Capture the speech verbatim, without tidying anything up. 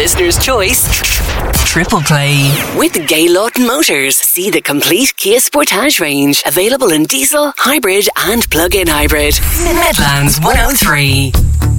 Listener's choice. Triple play. With Gay Lawton Motors, see the complete Kia Sportage range. Available in diesel, hybrid and plug-in hybrid. Midlands one oh three.